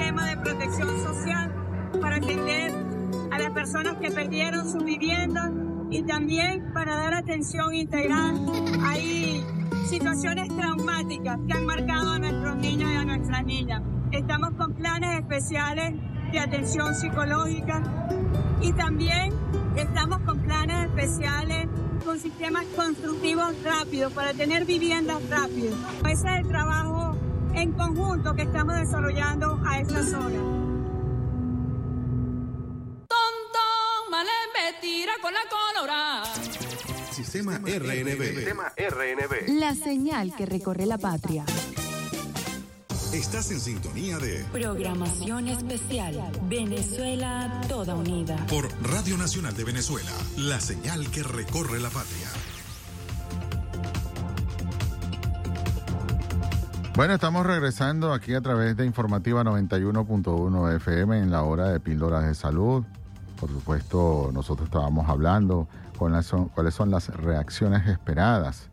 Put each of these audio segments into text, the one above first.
sistema de protección social para atender a las personas que perdieron su vivienda y también para dar atención integral. Hay situaciones traumáticas que han marcado a nuestros niños y a nuestras niñas. Estamos con planes especiales de atención psicológica y también estamos con planes especiales con sistemas constructivos rápidos para tener viviendas rápidas. Ese es el trabajo en conjunto que estamos desarrollando a esta zona. Tira con la colorada. Sistema RNB. La señal que recorre la patria. Estás en sintonía de Programación especial. Venezuela toda unida. Por Radio Nacional de Venezuela, la señal que recorre la patria. Bueno, estamos regresando aquí a través de Informativa 91.1 FM en la hora de Píldoras de Salud. Por supuesto, nosotros estábamos hablando cuáles son las reacciones esperadas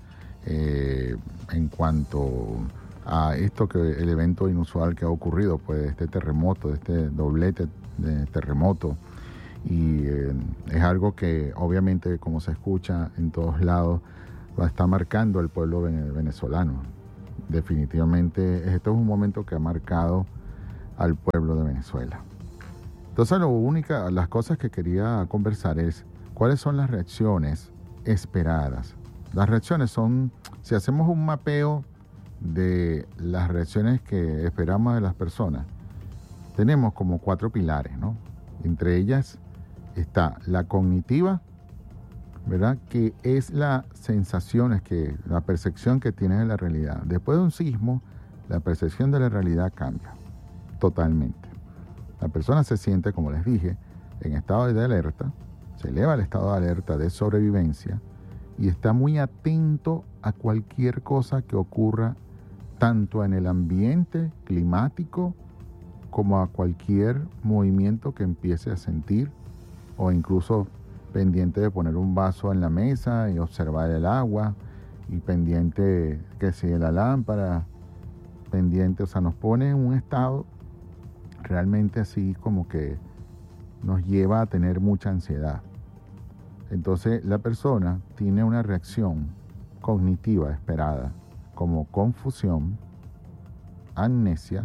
en cuanto a el evento inusual que ha ocurrido, pues este terremoto, este doblete de terremoto. Y es algo que obviamente, como se escucha en todos lados, está marcando el pueblo venezolano. Definitivamente, esto es un momento que ha marcado al pueblo de Venezuela. Entonces, las cosas que quería conversar es cuáles son las reacciones esperadas. Las reacciones son, si hacemos un mapeo de las reacciones que esperamos de las personas, tenemos como 4 pilares, ¿no? Entre ellas está la cognitiva, ¿verdad? Que es la sensación, la percepción que tienes de la realidad. Después de un sismo, la percepción de la realidad cambia totalmente. La persona se siente, como les dije, en estado de alerta, se eleva al estado de alerta de sobrevivencia y está muy atento a cualquier cosa que ocurra, tanto en el ambiente climático como a cualquier movimiento que empiece a sentir, o incluso pendiente de poner un vaso en la mesa y observar el agua, y pendiente que si la lámpara, pendiente, o sea, nos pone en un estado realmente así como que nos lleva a tener mucha ansiedad. Entonces la persona tiene una reacción cognitiva esperada como confusión, amnesia.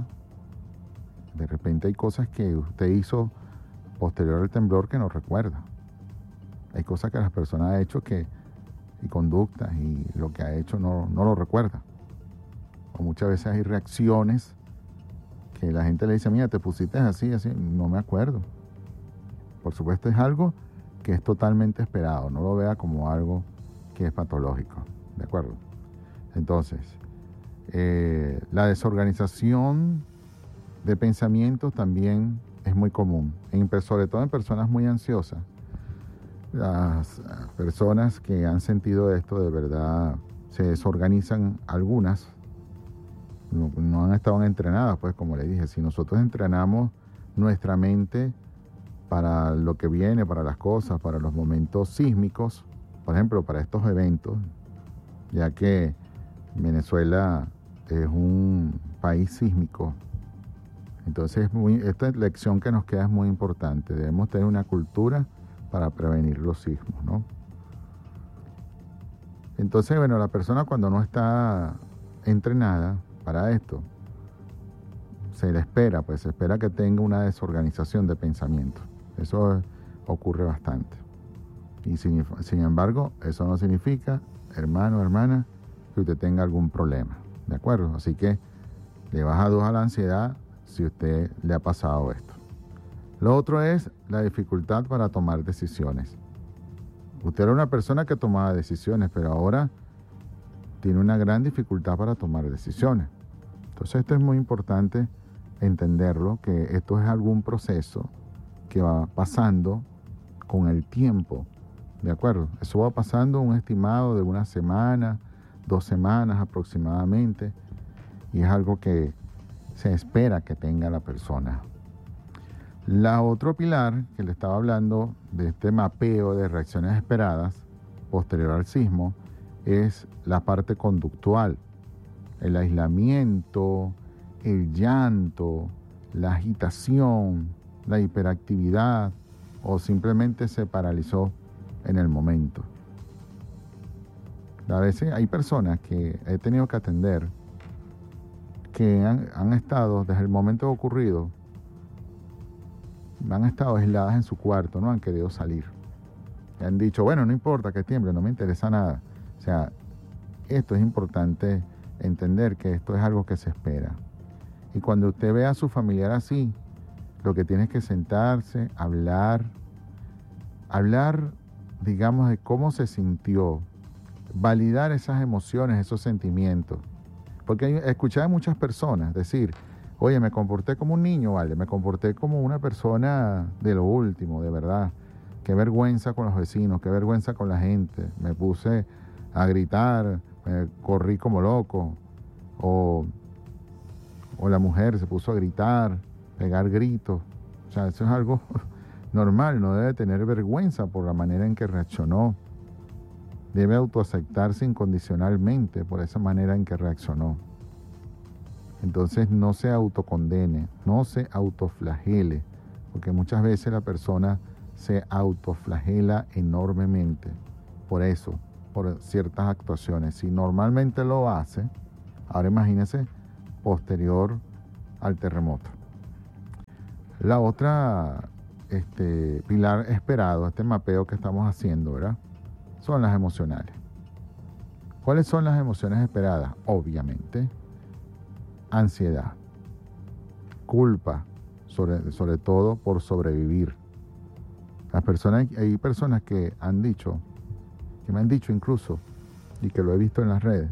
De repente hay cosas que usted hizo posterior al temblor que no recuerda. Hay cosas que las personas han hecho y conductas y lo que ha hecho no lo recuerda. O muchas veces hay reacciones que la gente le dice, mira, te pusiste así, no me acuerdo. Por supuesto, es algo que es totalmente esperado, no lo vea como algo que es patológico, ¿de acuerdo? Entonces, la desorganización de pensamientos también es muy común, sobre todo en personas muy ansiosas. Las personas que han sentido esto de verdad se desorganizan, algunas no han estado entrenadas, pues como le dije, si nosotros entrenamos nuestra mente para lo que viene, para las cosas, para los momentos sísmicos, por ejemplo, para estos eventos, ya que Venezuela es un país sísmico, entonces esta lección que nos queda es muy importante. Debemos tener una cultura para prevenir los sismos, ¿no? Entonces, bueno, la persona cuando no está entrenada para esto, se espera que tenga una desorganización de pensamiento. Eso ocurre bastante. Y sin embargo, eso no significa, hermano, hermana, que usted tenga algún problema, ¿de acuerdo? Así que le baja 2 a la ansiedad si usted le ha pasado esto. Lo otro es la dificultad para tomar decisiones. Usted era una persona que tomaba decisiones, pero ahora tiene una gran dificultad para tomar decisiones. Entonces esto es muy importante entenderlo, que esto es algún proceso que va pasando con el tiempo, ¿de acuerdo? Eso va pasando un estimado de 1 semana, 2 semanas aproximadamente, y es algo que se espera que tenga la persona. La otro pilar que le estaba hablando de este mapeo de reacciones esperadas posterior al sismo es la parte conductual, el aislamiento, el llanto, la agitación, la hiperactividad, o simplemente se paralizó en el momento. A veces hay personas que he tenido que atender que han estado, desde el momento ocurrido, han estado aisladas en su cuarto, no han querido salir. Y han dicho, bueno, no importa que tiemble, no me interesa nada. O sea, esto es importante entender que esto es algo que se espera. Y cuando usted ve a su familiar así, lo que tiene es que sentarse, hablar, digamos, de cómo se sintió, validar esas emociones, esos sentimientos. Porque escuché a muchas personas decir, oye, me comporté como un niño, vale, me comporté como una persona de lo último, de verdad. Qué vergüenza con los vecinos, qué vergüenza con la gente. Me puse a gritar, corrí como loco. O la mujer se puso a gritar, pegar gritos. O sea, eso es algo normal, no debe tener vergüenza por la manera en que reaccionó. Debe autoaceptarse incondicionalmente por esa manera en que reaccionó. Entonces no se autocondene, no se autoflagele, porque muchas veces la persona se autoflagela enormemente por eso, por ciertas actuaciones. Si normalmente lo hace, ahora imagínese posterior al terremoto. La otra pilar esperado, este mapeo que estamos haciendo, ¿verdad?, son las emocionales. ¿Cuáles son las emociones esperadas? Obviamente, ansiedad, culpa, sobre todo por sobrevivir. Hay personas que me han dicho incluso, y que lo he visto en las redes,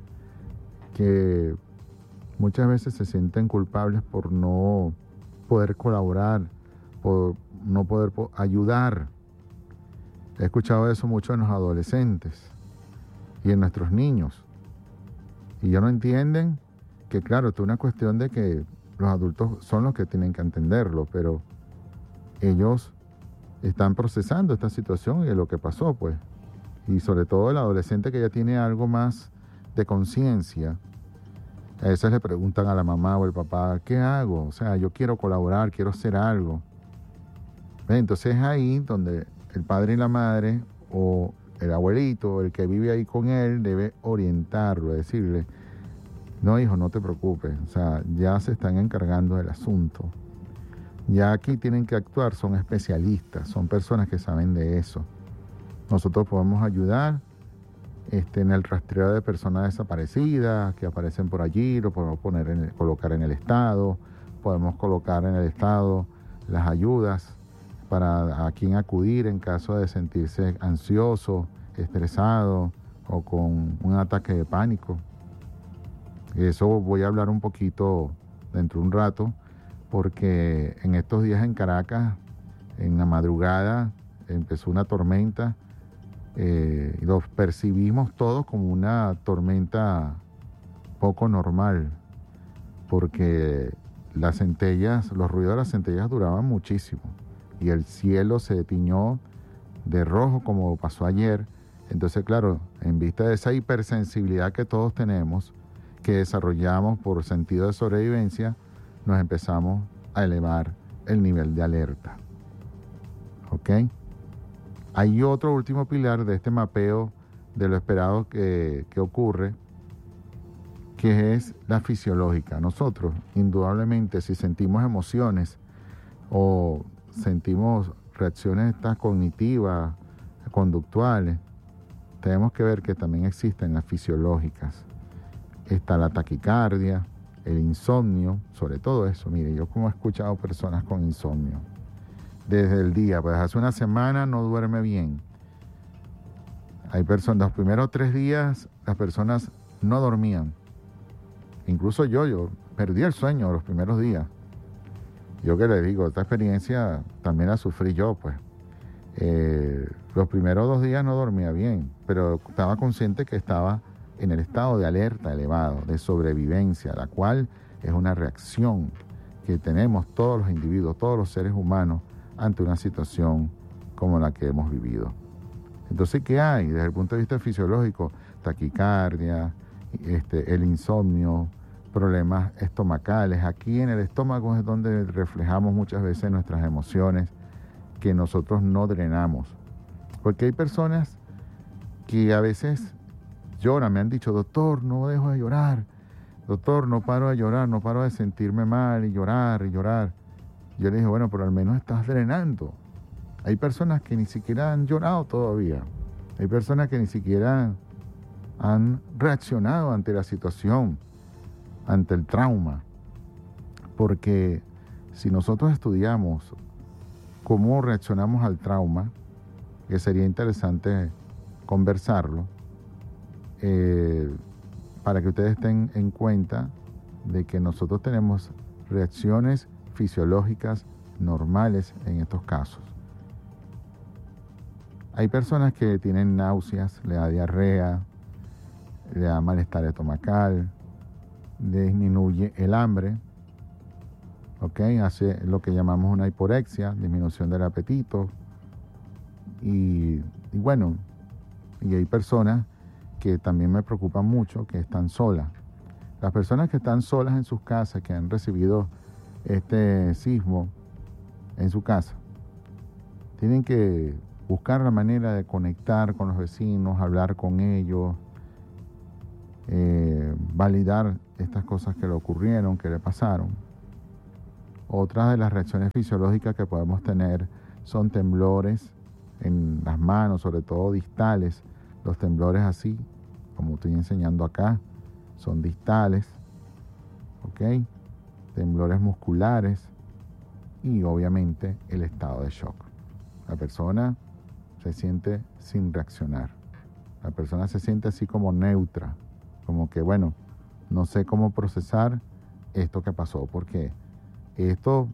que muchas veces se sienten culpables por no poder colaborar, por no poder ayudar. He escuchado eso mucho en los adolescentes y en nuestros niños. Y ellos no entienden que, claro, esto es una cuestión de que los adultos son los que tienen que entenderlo, pero ellos están procesando esta situación y de lo que pasó, pues. Y sobre todo el adolescente que ya tiene algo más de conciencia, a veces le preguntan a la mamá o el papá, ¿qué hago? O sea, yo quiero colaborar, quiero hacer algo. Entonces es ahí donde el padre y la madre o el abuelito, el que vive ahí con él, debe orientarlo, decirle, no, hijo, no te preocupes, o sea, ya se están encargando del asunto. Ya aquí tienen que actuar, son especialistas, son personas que saben de eso. Nosotros podemos ayudar en el rastreo de personas desaparecidas que aparecen por allí, lo podemos colocar en el estado, podemos colocar en el estado las ayudas para a quién acudir en caso de sentirse ansioso, estresado o con un ataque de pánico. Eso voy a hablar un poquito dentro de un rato, porque en estos días en Caracas, en la madrugada, empezó una tormenta y los percibimos todos como una tormenta poco normal, porque las centellas, los ruidos de las centellas duraban muchísimo y el cielo se tiñó de rojo como pasó ayer. Entonces, claro, en vista de esa hipersensibilidad que todos tenemos, que desarrollamos por sentido de sobrevivencia, nos empezamos a elevar el nivel de alerta. ¿Ok? Hay otro último pilar de este mapeo de lo esperado que ocurre, que es la fisiológica. Nosotros, indudablemente, si sentimos emociones o sentimos reacciones estas cognitivas, conductuales, tenemos que ver que también existen las fisiológicas. Está la taquicardia, el insomnio, sobre todo eso. Mire, yo como he escuchado personas con insomnio desde el día, pues hace una semana no duerme bien. Hay personas, los primeros 3 días las personas no dormían. Incluso yo perdí el sueño los primeros días. Yo que le digo, esta experiencia también la sufrí yo, pues. Los primeros 2 días no dormía bien, pero estaba consciente que estaba en el estado de alerta elevado, de sobrevivencia, la cual es una reacción que tenemos todos los individuos, todos los seres humanos, ante una situación como la que hemos vivido. Entonces, ¿qué hay? Desde el punto de vista fisiológico, taquicardia, el insomnio, problemas estomacales. Aquí en el estómago es donde reflejamos muchas veces nuestras emociones que nosotros no drenamos. Porque hay personas que a veces lloran, me han dicho, doctor, no dejo de llorar, doctor, no paro de llorar, no paro de sentirme mal y llorar y llorar. Yo le dije, bueno, pero al menos estás drenando. Hay personas que ni siquiera han llorado todavía. Hay personas que ni siquiera han reaccionado ante la situación, ante el trauma. Porque si nosotros estudiamos cómo reaccionamos al trauma, que sería interesante conversarlo, para que ustedes estén en cuenta de que nosotros tenemos reacciones fisiológicas normales en estos casos. Hay personas que tienen náuseas, le da diarrea, le da malestar estomacal, disminuye el hambre, ¿ok? Hace lo que llamamos una hiporexia, disminución del apetito. Y bueno, y hay personas que también me preocupan mucho, que están solas. Las personas que están solas en sus casas, que han recibido este sismo en su casa, tienen que buscar la manera de conectar con los vecinos, hablar con ellos, validar estas cosas que le ocurrieron, que le pasaron. Otra de las reacciones fisiológicas que podemos tener son temblores en las manos, sobre todo distales. Los temblores así, como estoy enseñando acá, son distales, ¿ok? Temblores musculares y obviamente el estado de shock. La persona se siente sin reaccionar. La persona se siente así como neutra, como que, bueno, no sé cómo procesar esto que pasó, porque esto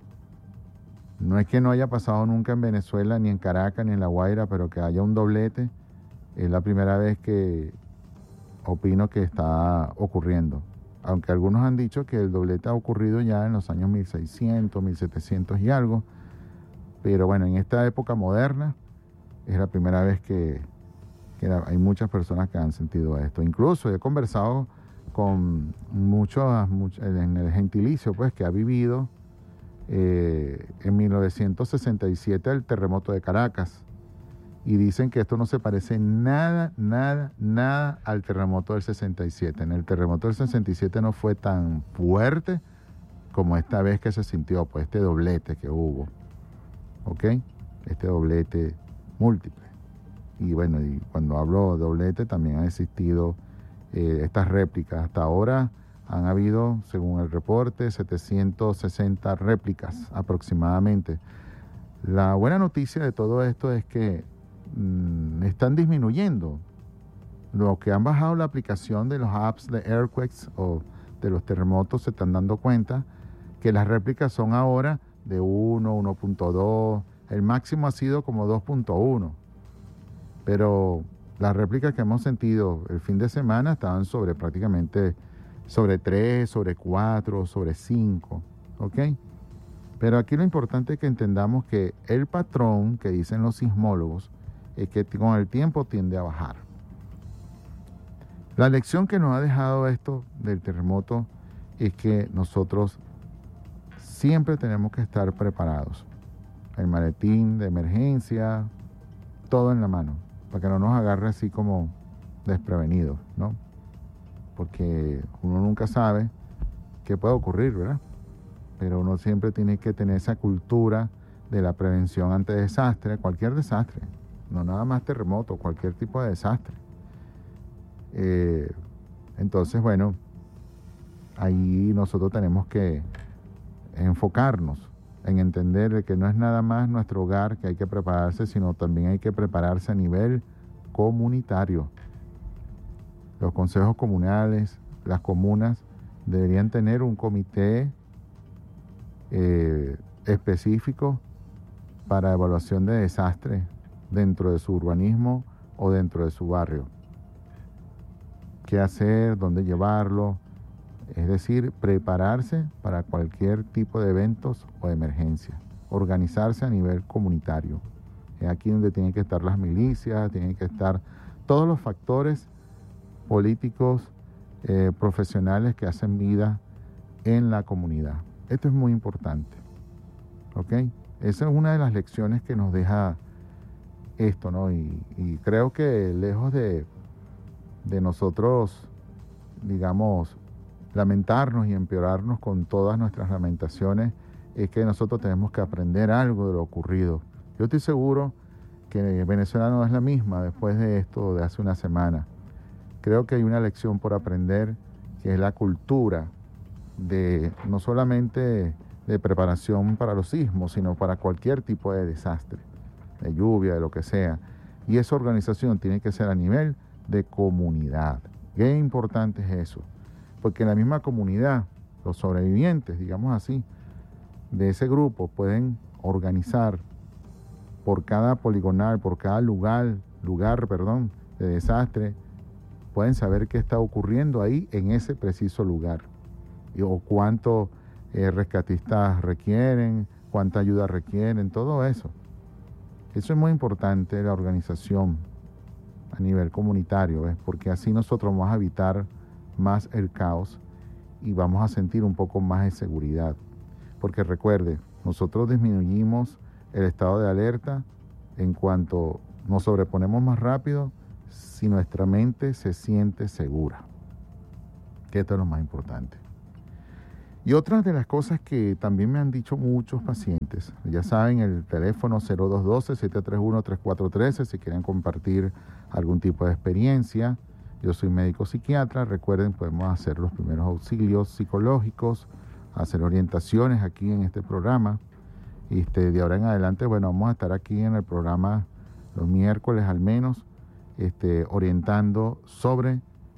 no es que no haya pasado nunca en Venezuela, ni en Caracas, ni en La Guaira, pero que haya un doblete, es la primera vez que opino que está ocurriendo. Aunque algunos han dicho que el doblete ha ocurrido ya en los años 1600, 1700 y algo, pero bueno, en esta época moderna es la primera vez que hay muchas personas que han sentido esto. Incluso he conversado con muchos en el gentilicio, pues, que ha vivido en 1967 el terremoto de Caracas, y dicen que esto no se parece nada al terremoto del 67. En el terremoto del 67 no fue tan fuerte como esta vez que se sintió, pues, este doblete que hubo, ¿ok? Este doblete múltiple. Y bueno, y cuando hablo de doblete también han existido estas réplicas. Hasta ahora han habido, según el reporte, 760 réplicas aproximadamente. La buena noticia de todo esto es que están disminuyendo. Los que han bajado la aplicación de los apps de Earthquakes o de los terremotos se están dando cuenta que las réplicas son ahora de 1, 1.2, el máximo ha sido como 2.1. Pero las réplicas que hemos sentido el fin de semana estaban prácticamente sobre 3, sobre 4, sobre 5, ¿ok? Pero aquí lo importante es que entendamos que el patrón que dicen los sismólogos es que con el tiempo tiende a bajar. La lección que nos ha dejado esto del terremoto es que nosotros siempre tenemos que estar preparados. El maletín de emergencia, todo en la mano, para que no nos agarre así como desprevenidos, ¿no? Porque uno nunca sabe qué puede ocurrir, ¿verdad? Pero uno siempre tiene que tener esa cultura de la prevención ante desastre, cualquier desastre, no nada más terremoto, cualquier tipo de desastre. Entonces, bueno, ahí nosotros tenemos que enfocarnos en entender que no es nada más nuestro hogar que hay que prepararse, sino también hay que prepararse a nivel comunitario. Los consejos comunales, las comunas, deberían tener un comité específico para evaluación de desastres dentro de su urbanismo o dentro de su barrio. ¿Qué hacer? ¿Dónde llevarlo? Es decir, prepararse para cualquier tipo de eventos o de emergencia. Organizarse a nivel comunitario. Es aquí donde tienen que estar las milicias, tienen que estar todos los factores políticos profesionales que hacen vida en la comunidad. Esto es muy importante, ¿ok? Esa es una de las lecciones que nos deja esto, ¿no? Y creo que lejos de nosotros, digamos, lamentarnos y empeorarnos con todas nuestras lamentaciones, es que nosotros tenemos que aprender algo de lo ocurrido. Yo estoy seguro que Venezuela no es la misma después de esto de hace una semana. Creo que hay una lección por aprender, que es la cultura de no solamente de preparación para los sismos, sino para cualquier tipo de desastre, de lluvia, de lo que sea. Y esa organización tiene que ser a nivel de comunidad. Qué importante es eso, porque en la misma comunidad, los sobrevivientes, digamos así, de ese grupo pueden organizar por cada poligonal, por cada lugar, de desastre, pueden saber qué está ocurriendo ahí en ese preciso lugar, o cuántos rescatistas requieren, cuánta ayuda requieren, todo eso. Eso es muy importante, la organización a nivel comunitario, ¿ves? Porque así nosotros vamos a evitar más el caos y vamos a sentir un poco más de seguridad. Porque recuerde, nosotros disminuimos el estado de alerta en cuanto nos sobreponemos más rápido si nuestra mente se siente segura. Que esto es lo más importante. Y otra de las cosas que también me han dicho muchos pacientes, ya saben, el teléfono 0212-731-3413, si quieren compartir algún tipo de experiencia. Yo soy médico psiquiatra, recuerden, podemos hacer los primeros auxilios psicológicos, hacer orientaciones aquí en este programa. De ahora en adelante, bueno, vamos a estar aquí en el programa los miércoles al menos, orientando sobre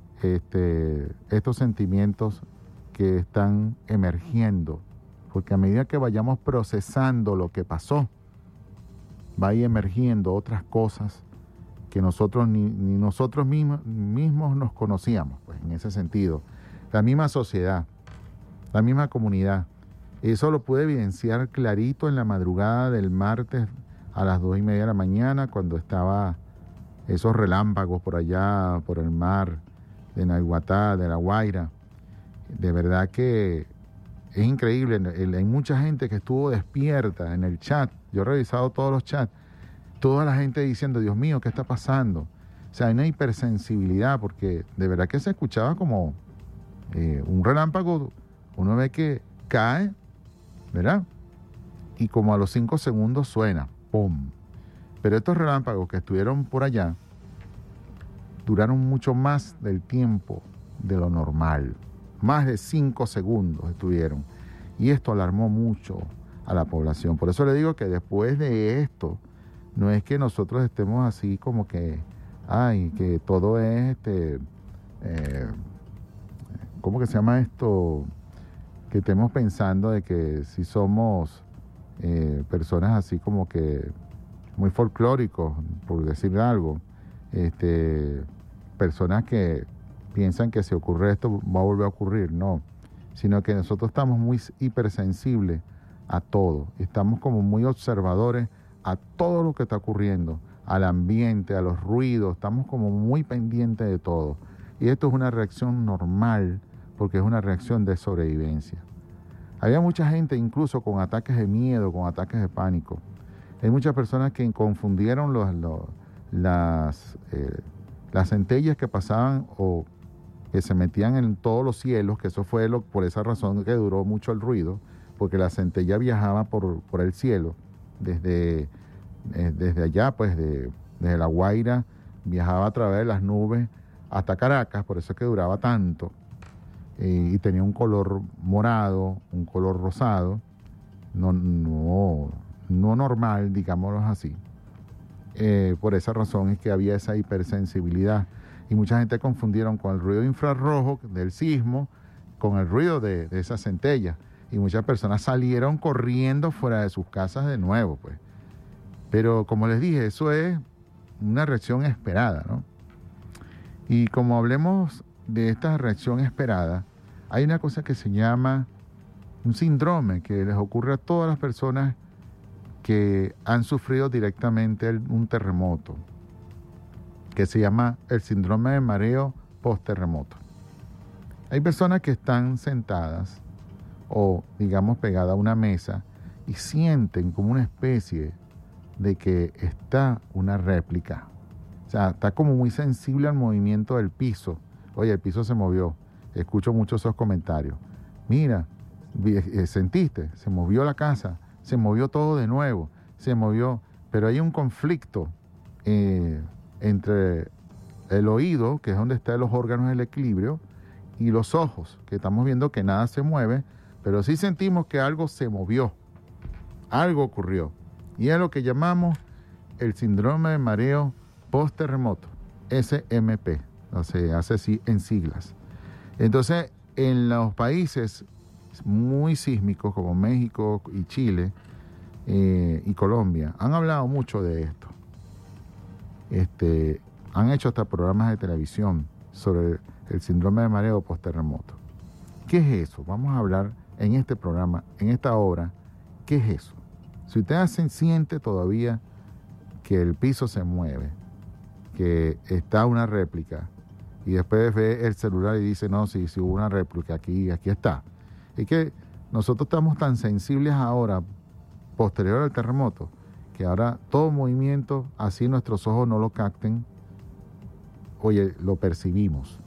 estos sentimientos que están emergiendo, porque a medida que vayamos procesando lo que pasó, va a ir emergiendo otras cosas que nosotros ni nosotros mismos nos conocíamos, pues en ese sentido. La misma sociedad, la misma comunidad. Eso lo pude evidenciar clarito en la madrugada del martes a las 2:30 de la mañana, cuando estaba esos relámpagos por allá, por el mar de Naiguatá, de La Guaira. De verdad que es increíble. Hay mucha gente que estuvo despierta en el chat. Yo he revisado todos los chats. Toda la gente diciendo, Dios mío, ¿qué está pasando? O sea, hay una hipersensibilidad, porque de verdad que se escuchaba como un relámpago. Uno ve que cae, ¿verdad? Y como a los 5 segundos suena, ¡pum! Pero estos relámpagos que estuvieron por allá duraron mucho más del tiempo de lo normal. Más de 5 segundos estuvieron. Y esto alarmó mucho a la población. Por eso le digo que después de esto, no es que nosotros estemos así como que, que todo es, ¿cómo que se llama esto? Que estemos pensando de que si somos personas así como que muy folclóricos, por decir algo, personas que piensan que si ocurre esto va a volver a ocurrir, no, sino que nosotros estamos muy hipersensibles a todo, estamos como muy observadores a todo lo que está ocurriendo, al ambiente, a los ruidos, estamos como muy pendientes de todo. Y esto es una reacción normal, porque es una reacción de sobrevivencia. Había mucha gente incluso con ataques de miedo, con ataques de pánico. Hay muchas personas que confundieron las centellas que pasaban o que se metían en todos los cielos, que eso fue por esa razón que duró mucho el ruido, porque la centella viajaba por el cielo, desde allá, pues desde La Guaira, viajaba a través de las nubes hasta Caracas, por eso es que duraba tanto, y tenía un color morado, un color rosado, no normal, digámoslo así. Por esa razón es que había esa hipersensibilidad. Y mucha gente confundieron con el ruido infrarrojo del sismo con el ruido de esa centella. Y muchas personas salieron corriendo fuera de sus casas de nuevo, pues. Pero como les dije, eso es una reacción esperada, ¿no? Y como hablemos de esta reacción esperada, hay una cosa que se llama un síndrome que les ocurre a todas las personas que han sufrido directamente un terremoto, que se llama el síndrome de mareo post-terremoto. Hay personas que están sentadas o, digamos, pegadas a una mesa y sienten como una especie de que está una réplica. O sea, está como muy sensible al movimiento del piso. Oye, el piso se movió. Escucho muchos esos comentarios. Mira, sentiste, se movió la casa, se movió todo de nuevo, se movió. Pero hay un conflicto entre el oído, que es donde están los órganos del equilibrio, y los ojos, que estamos viendo que nada se mueve, pero sí sentimos que algo se movió, algo ocurrió. Y es lo que llamamos el síndrome de mareo post-terremoto, SMP, se hace así en siglas. Entonces, en los países muy sísmicos como México y Chile y Colombia, han hablado mucho de esto. Han hecho hasta programas de televisión sobre el síndrome de mareo post-terremoto. ¿Qué es eso? Vamos a hablar en este programa, en esta obra, ¿qué es eso? Si usted siente todavía que el piso se mueve, que está una réplica, y después ve el celular y dice, no, si hubo una réplica, aquí está. Es que nosotros estamos tan sensibles ahora, posterior al terremoto, que ahora todo movimiento, así nuestros ojos no lo capten, oye, lo percibimos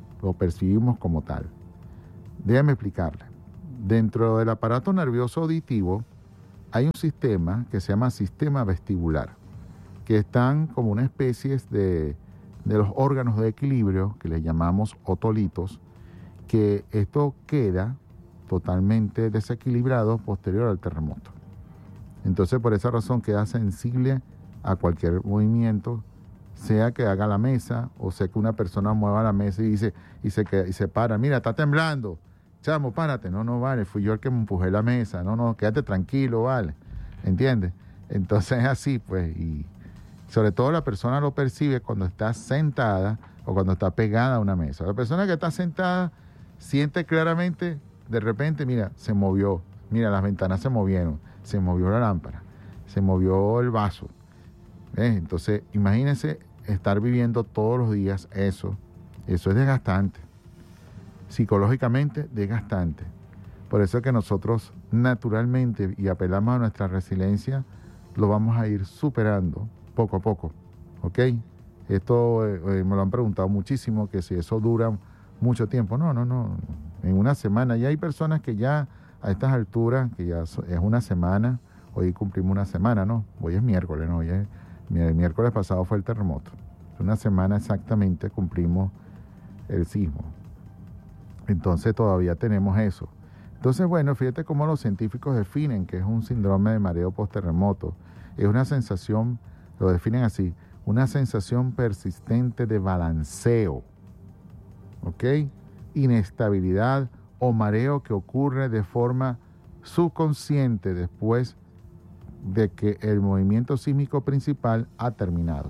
como tal. Déjame explicarle. Dentro del aparato nervioso auditivo hay un sistema que se llama sistema vestibular, que están como una especie de los órganos de equilibrio, que les llamamos otolitos, que esto queda totalmente desequilibrado posterior al terremoto. Entonces, por esa razón queda sensible a cualquier movimiento, sea que haga la mesa, o sea que una persona mueva la mesa y se para, mira, está temblando, chamo, párate, no, vale, fui yo el que me empujé la mesa, no, quédate tranquilo, vale, ¿entiendes? Entonces es así, pues, y sobre todo la persona lo percibe cuando está sentada o cuando está pegada a una mesa. La persona que está sentada siente claramente, de repente, mira, se movió, mira, las ventanas se movieron, se movió la lámpara, se movió el vaso. Entonces, imagínense estar viviendo todos los días eso es desgastante. Psicológicamente desgastante. Por eso es que nosotros naturalmente, y apelamos a nuestra resiliencia, lo vamos a ir superando poco a poco, ¿ok? Esto me lo han preguntado muchísimo, que si eso dura mucho tiempo. No, en una semana. Ya hay personas que ya a estas alturas, que ya es una semana, hoy cumplimos una semana, ¿no? Hoy es miércoles, ¿no? El miércoles pasado fue el terremoto. Una semana exactamente cumplimos el sismo. Entonces todavía tenemos eso. Entonces, bueno, fíjate cómo los científicos definen que es un síndrome de mareo post-terremoto. Es una sensación, lo definen así, una sensación persistente de balanceo, ¿ok? Inestabilidad o mareo que ocurre de forma subconsciente después de que el movimiento sísmico principal ha terminado.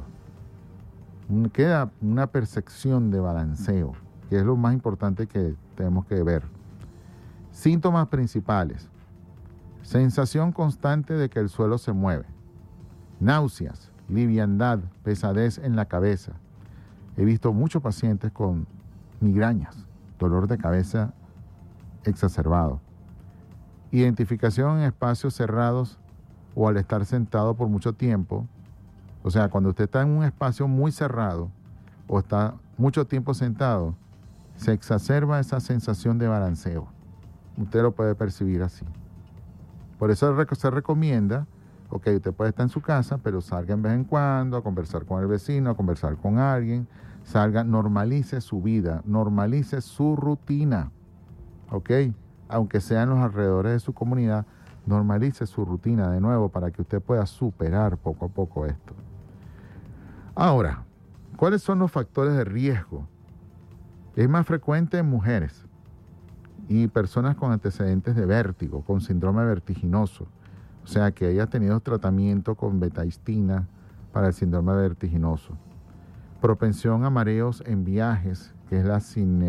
Queda una percepción de balanceo, que es lo más importante que tenemos que ver. Síntomas principales: sensación constante de que el suelo se mueve, náuseas, liviandad, pesadez en la cabeza. He visto muchos pacientes con migrañas, dolor de cabeza exacerbado. Identificación en espacios cerrados o al estar sentado por mucho tiempo. O sea, cuando usted está en un espacio muy cerrado o está mucho tiempo sentado, se exacerba esa sensación de balanceo. Usted lo puede percibir así. Por eso se recomienda, ok, usted puede estar en su casa, pero salga en vez en cuando a conversar con el vecino, a conversar con alguien. Salga, normalice su vida, normalice su rutina, ok, aunque sea en los alrededores de su comunidad, normalice su rutina de nuevo para que usted pueda superar poco a poco esto. Ahora, ¿cuáles son los factores de riesgo? Es más frecuente en mujeres y personas con antecedentes de vértigo, con síndrome vertiginoso, o sea, que haya tenido tratamiento con betaistina para el síndrome vertiginoso. Propensión a mareos en viajes, que es la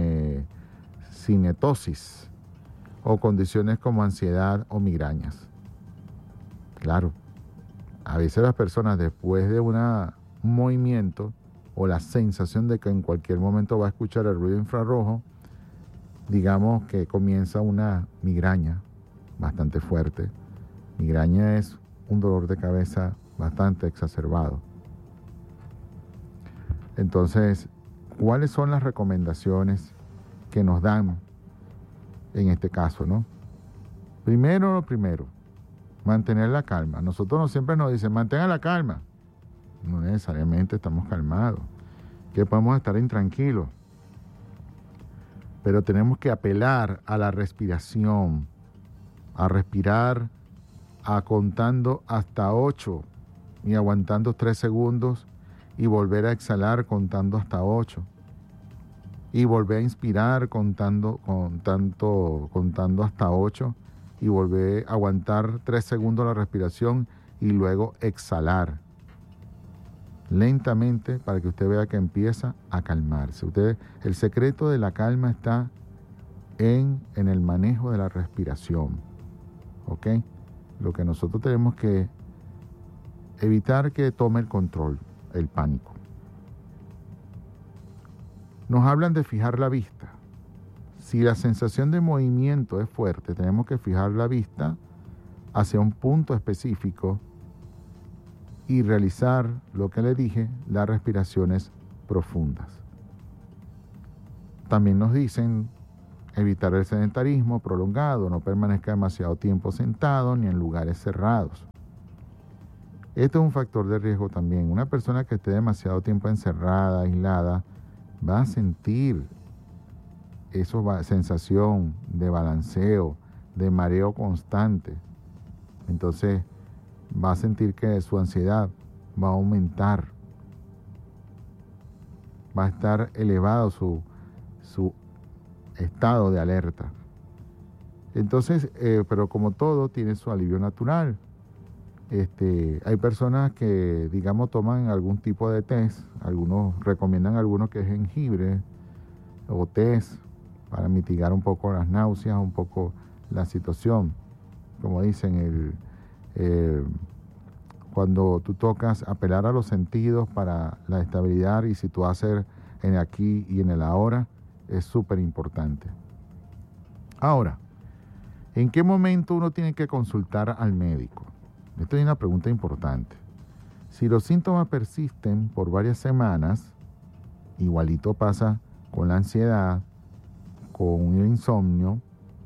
cinetosis, o condiciones como ansiedad o migrañas. Claro, a veces las personas después de un movimiento o la sensación de que en cualquier momento va a escuchar el ruido infrarrojo, digamos que comienza una migraña bastante fuerte. Migraña es un dolor de cabeza bastante exacerbado. Entonces, ¿cuáles son las recomendaciones que nos dan en este caso, no? Primero, mantener la calma. Nosotros siempre nos dicen, mantenga la calma. No necesariamente estamos calmados, que podemos estar intranquilos. Pero tenemos que apelar a la respiración, a respirar contando hasta 8 y aguantando 3 segundos y volver a exhalar contando hasta 8 y volver a inspirar contando hasta 8 y volver a aguantar 3 segundos la respiración y luego exhalar lentamente para que usted vea que empieza a calmarse. El secreto de la calma está en el manejo de la respiración, ¿ok? Lo que nosotros tenemos que evitar que tome el control, el pánico. Nos hablan de fijar la vista. Si la sensación de movimiento es fuerte, tenemos que fijar la vista hacia un punto específico y realizar lo que le dije, las respiraciones profundas. También nos dicen evitar el sedentarismo prolongado, no permanezca demasiado tiempo sentado ni en lugares cerrados. Esto es un factor de riesgo también. Una persona que esté demasiado tiempo encerrada, aislada, va a sentir esa sensación de balanceo, de mareo constante. Entonces va a sentir que su ansiedad va a aumentar. Va a estar elevado su estado de alerta. Entonces, pero como todo, tiene su alivio natural. Hay personas que, digamos, toman algún tipo de test. Algunos recomiendan algunos que es jengibre o test para mitigar un poco las náuseas, un poco la situación. Como dicen, cuando tú tocas, apelar a los sentidos para la estabilidad y situarse en el aquí y en el ahora es súper importante. Ahora, ¿en qué momento uno tiene que consultar al médico? Esto es una pregunta importante. Si los síntomas persisten por varias semanas, igualito pasa con la ansiedad, con el insomnio,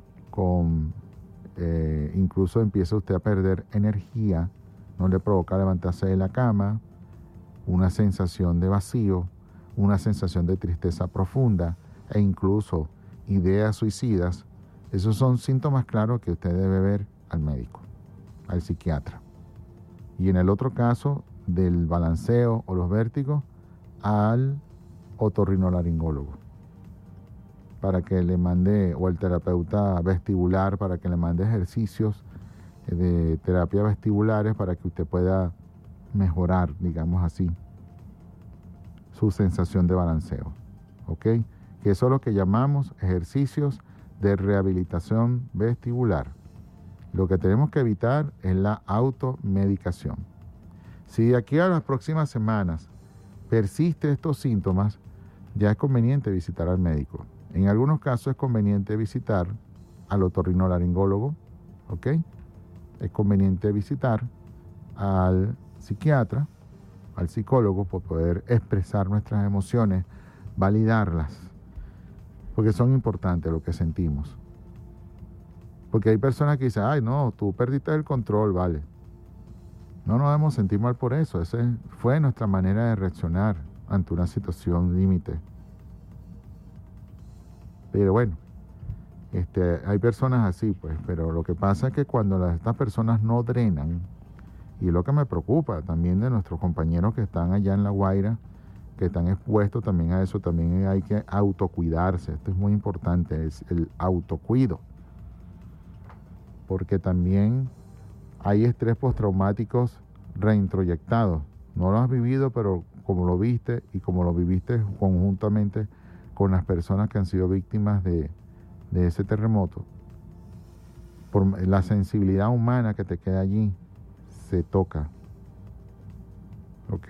incluso empieza usted a perder energía, no le provoca levantarse de la cama, una sensación de vacío, una sensación de tristeza profunda e incluso ideas suicidas. Esos son síntomas claros que usted debe ver al médico, al psiquiatra. Y en el otro caso del balanceo o los vértigos, al otorrinolaringólogo para que le mande, o el terapeuta vestibular para que le mande ejercicios de terapia vestibulares para que usted pueda mejorar, digamos así, su sensación de balanceo. ¿Ok? Que eso es lo que llamamos ejercicios de rehabilitación vestibular. Lo que tenemos que evitar es la automedicación. Si de aquí a las próximas semanas persisten estos síntomas, ya es conveniente visitar al médico. En algunos casos es conveniente visitar al otorrinolaringólogo, ¿ok? Es conveniente visitar al psiquiatra, al psicólogo, por poder expresar nuestras emociones, validarlas, porque son importantes lo que sentimos. Porque hay personas que dicen, ay no, tú perdiste el control, vale. No nos debemos sentir mal por eso. Esa fue nuestra manera de reaccionar ante una situación límite. Pero bueno, hay personas así, pues, pero lo que pasa es que cuando estas personas no drenan, y lo que me preocupa también de nuestros compañeros que están allá en La Guaira, que están expuestos también a eso, también hay que autocuidarse. Esto es muy importante, es el autocuido. Porque también hay estrés postraumáticos reintroyectados. No lo has vivido, pero como lo viste y como lo viviste conjuntamente con las personas que han sido víctimas de ese terremoto, por la sensibilidad humana que te queda allí, se toca. ¿Ok?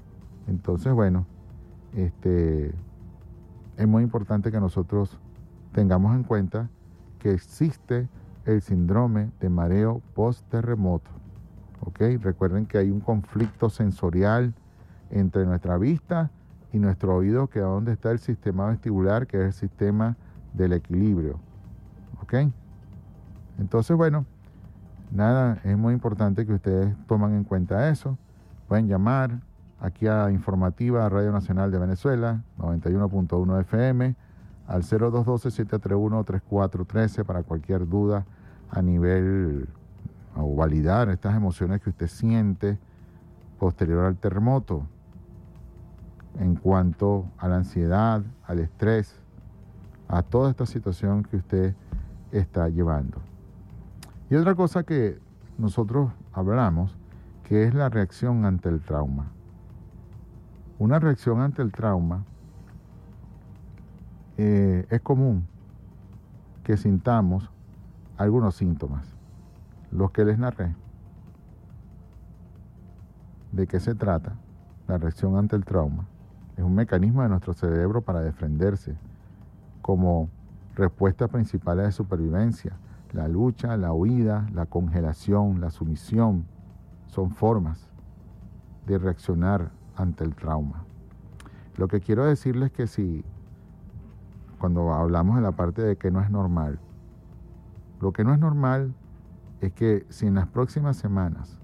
Entonces, bueno, es muy importante que nosotros tengamos en cuenta que existe el síndrome de mareo post-terremoto. ¿Ok? Recuerden que hay un conflicto sensorial entre nuestra vista y nuestro oído, que es donde está el sistema vestibular, que es el sistema del equilibrio. ¿Ok? Entonces, bueno, nada, es muy importante que ustedes tomen en cuenta eso. Pueden llamar aquí a Informativa Radio Nacional de Venezuela, 91.1 FM, al 0212-731-3413 para cualquier duda a nivel o validar estas emociones que usted siente posterior al terremoto en cuanto a la ansiedad, al estrés, a toda esta situación que usted está llevando. Y otra cosa que nosotros hablamos, que es la reacción ante el trauma. Una reacción ante el trauma es común que sintamos algunos síntomas, los que les narré. ¿De qué se trata? La reacción ante el trauma es un mecanismo de nuestro cerebro para defenderse como respuestas principales de supervivencia. La lucha, la huida, la congelación, la sumisión son formas de reaccionar ante el trauma. Lo que quiero decirles es que si, cuando hablamos de la parte de que no es normal, lo que no es normal es que si en las próximas semanas